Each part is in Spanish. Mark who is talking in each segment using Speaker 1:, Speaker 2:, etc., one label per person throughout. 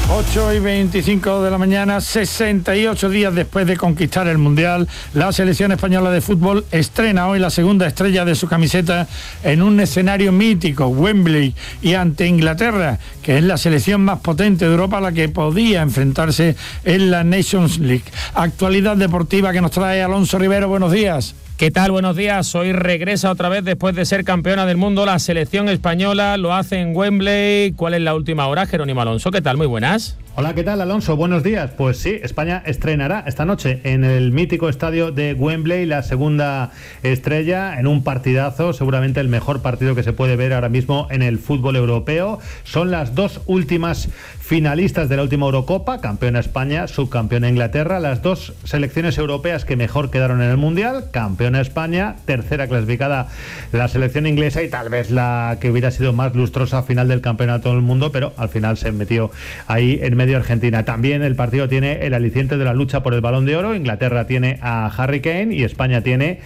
Speaker 1: 8:25 de la mañana, 68 días después de conquistar el Mundial, la selección española de fútbol estrena hoy la segunda estrella de su camiseta en un escenario mítico, Wembley, y ante Inglaterra, que es la selección más potente de Europa, a la que podía enfrentarse en la Nations League. Actualidad deportiva que nos trae Alonso Rivero. Buenos días.
Speaker 2: ¿Qué tal? Buenos días. Hoy regresa otra vez después de ser campeona del mundo la selección española. Lo hace en Wembley. ¿Cuál es la última hora? Jerónimo Alonso, ¿qué tal? Muy buenas.
Speaker 3: Hola, ¿qué tal, Alonso? Buenos días. Pues sí, España estrenará esta noche en el mítico estadio de Wembley la segunda estrella en un partidazo, seguramente el mejor partido que se puede ver ahora mismo en el fútbol europeo. Son las dos últimas finalistas de la última Eurocopa, campeona España, subcampeona Inglaterra, las dos selecciones europeas que mejor quedaron en el Mundial, campeona España, tercera clasificada la selección inglesa y tal vez la que hubiera sido más lustrosa final del campeonato del mundo, pero al final se metió ahí en medio Argentina. También el partido tiene el aliciente de la lucha por el Balón de Oro. Inglaterra tiene a Harry Kane y España tiene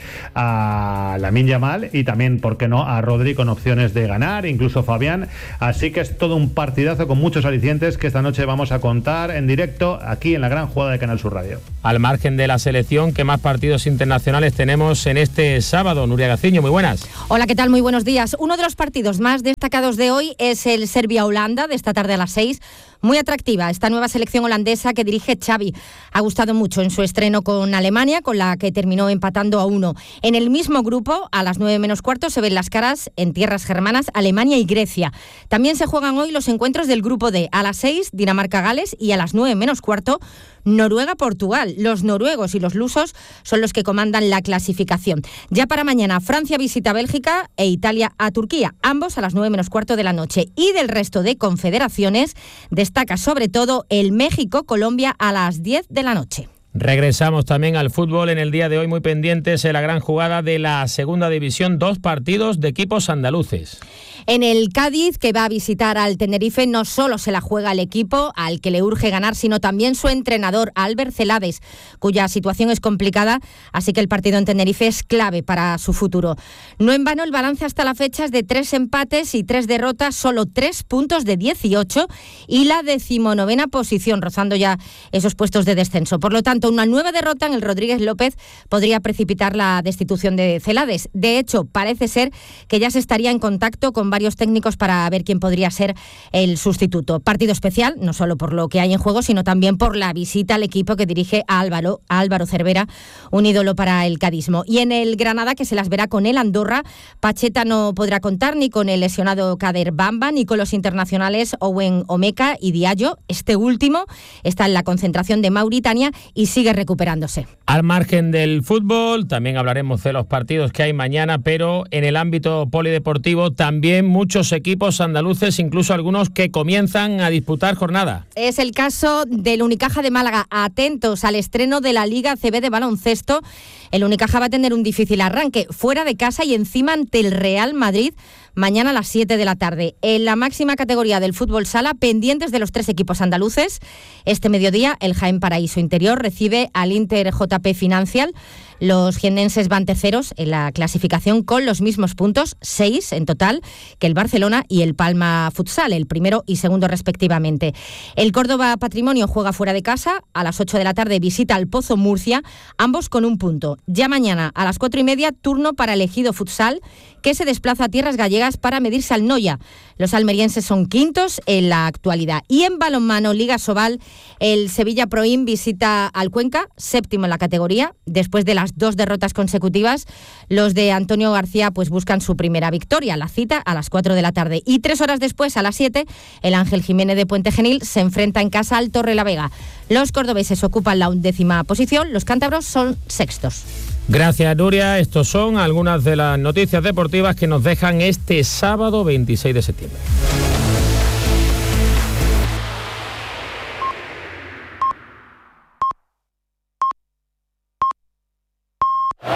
Speaker 3: a Lamine Yamal y también, ¿por qué no?, a Rodri con opciones de ganar, incluso Fabián. Así que es todo un partidazo con muchos alicientes que esta noche vamos a contar en directo aquí en la gran jugada de Canal Sur Radio.
Speaker 2: Al margen de la selección, ¿qué más partidos internacionales tenemos en este sábado? Nuria Gaciño, muy buenas.
Speaker 4: Hola, ¿qué tal? Muy buenos días. Uno de los partidos más destacados de hoy es el Serbia-Holanda de esta tarde a las 6. Muy atractiva esta nueva selección holandesa que dirige Xavi. Ha gustado mucho en su estreno con Alemania, con la que terminó empatando a 1. En el mismo grupo, a las 9 menos cuarto, se ven las caras en tierras germanas, Alemania y Grecia. También se juegan hoy los encuentros del grupo D. A las 6, Dinamarca-Gales, y a las 9 menos cuarto, Noruega-Portugal. Los noruegos y los lusos son los que comandan la clasificación. Ya para mañana, Francia visita Bélgica e Italia a Turquía, ambos a las 9 menos cuarto de la noche. Y del resto de confederaciones, destaca sobre todo el México-Colombia a las 10 de la noche.
Speaker 2: Regresamos también al fútbol en el día de hoy, muy pendientes en la gran jugada de la segunda división, 2 partidos de equipos andaluces.
Speaker 4: En el Cádiz, que va a visitar al Tenerife, no solo se la juega el equipo al que le urge ganar, sino también su entrenador, Albert Celades, cuya situación es complicada, así que el partido en Tenerife es clave para su futuro. No en vano, el balance hasta la fecha es de 3 empates y 3 derrotas, solo 3 puntos de 18 y la 19ª posición, rozando ya esos puestos de descenso. Por lo tanto, una nueva derrota en el Rodríguez López podría precipitar la destitución de Celades. De hecho, parece ser que ya se estaría en contacto con varios técnicos para ver quién podría ser el sustituto. Partido especial, no solo por lo que hay en juego, sino también por la visita al equipo que dirige a Álvaro Cervera, un ídolo para el cadismo. Y en el Granada, que se las verá con el Andorra, Pacheta no podrá contar ni con el lesionado Kader Bamba, ni con los internacionales Owen Omeka y Diallo. Este último está en la concentración de Mauritania y sigue recuperándose.
Speaker 2: Al margen del fútbol, también hablaremos de los partidos que hay mañana, pero en el ámbito polideportivo también muchos equipos andaluces, incluso algunos que comienzan a disputar jornada.
Speaker 4: Es el caso del Unicaja de Málaga. Atentos al estreno de la Liga ACB de baloncesto. El Unicaja va a tener un difícil arranque, fuera de casa y encima ante el Real Madrid, mañana a las 7 de la tarde. En la máxima categoría del fútbol sala, pendientes de los 3 equipos andaluces. Este mediodía, el Jaén Paraíso Interior recibe al Inter JP Financial. Los jiennenses van terceros en la clasificación con los mismos puntos, 6 en total, que el Barcelona y el Palma Futsal, el primero y segundo respectivamente. El Córdoba Patrimonio juega fuera de casa, a las 8 de la tarde visita al Pozo Murcia, ambos con un punto. Ya mañana a las 4:30, turno para el Ejido Futsal, que se desplaza a tierras gallegas para medirse al Noya. Los almerienses son quintos en la actualidad. Y en balonmano, Liga Sobal, el Sevilla Proim visita al Cuenca, séptimo en la categoría. Después de las 2 derrotas consecutivas, los de Antonio García pues buscan su primera victoria. La cita a las 4 de la tarde. Y 3 horas después, a las 7, el Ángel Jiménez de Puente Genil se enfrenta en casa al Torrelavega. Los cordobeses ocupan la 11ª posición, los cántabros son sextos.
Speaker 2: Gracias, Nuria. Estos son algunas de las noticias deportivas que nos dejan este sábado 26 de septiembre.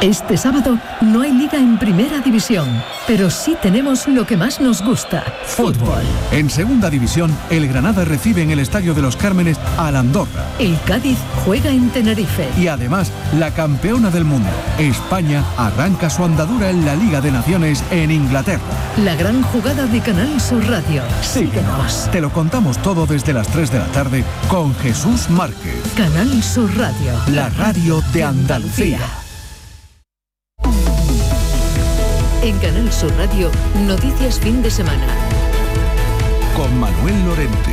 Speaker 5: Este sábado no hay liga en primera división, pero sí tenemos lo que más nos gusta, fútbol.
Speaker 6: En segunda división, el Granada recibe en el Estadio de los Cármenes al Andorra.
Speaker 5: El Cádiz juega en Tenerife.
Speaker 6: Y además, la campeona del mundo, España, arranca su andadura en la Liga de Naciones en Inglaterra.
Speaker 5: La gran jugada de Canal Sur Radio. Síguenos.
Speaker 6: Te lo contamos todo desde las 3 de la tarde con Jesús Márquez.
Speaker 5: Canal Sur Radio.
Speaker 6: La radio de Andalucía.
Speaker 5: En Canal Sur Radio, Noticias Fin de Semana.
Speaker 6: Con Manuel Lorente.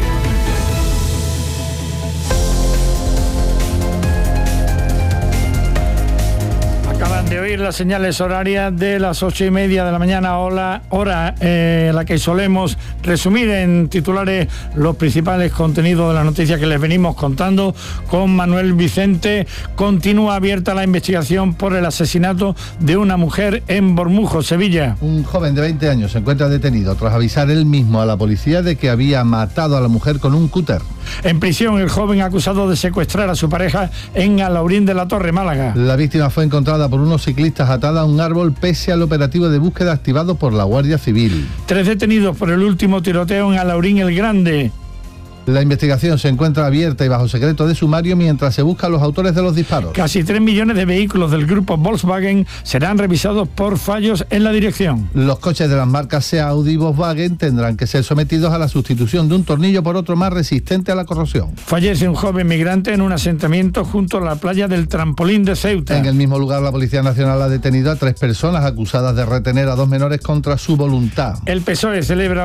Speaker 1: Acaban de oír las señales horarias de las 8:30 de la mañana, hora la que solemos resumir en titulares los principales contenidos de la noticia que les venimos contando con Manuel Vicente. Continúa abierta la investigación por el asesinato de una mujer en Bormujos, Sevilla.
Speaker 7: Un joven de 20 años se encuentra detenido tras avisar él mismo a la policía de que había matado a la mujer con un cúter.
Speaker 1: En prisión, el joven acusado de secuestrar a su pareja en Alhaurín de la Torre, Málaga.
Speaker 7: La víctima fue encontrada por unos ciclistas atada a un árbol pese al operativo de búsqueda activado por la Guardia Civil.
Speaker 1: 3 detenidos por el último tiroteo en Alhaurín el Grande.
Speaker 7: La investigación se encuentra abierta y bajo secreto de sumario mientras se buscan los autores de los disparos.
Speaker 1: Casi 3 millones de vehículos del grupo Volkswagen serán revisados por fallos en la dirección.
Speaker 7: Los coches de las marcas Seat, Audi y Volkswagen tendrán que ser sometidos a la sustitución de un tornillo por otro más resistente a la corrosión.
Speaker 1: Fallece un joven migrante en un asentamiento junto a la playa del Trampolín de Ceuta.
Speaker 7: En el mismo lugar, la Policía Nacional ha detenido a 3 personas acusadas de retener a 2 menores contra su voluntad.
Speaker 1: El PSOE celebra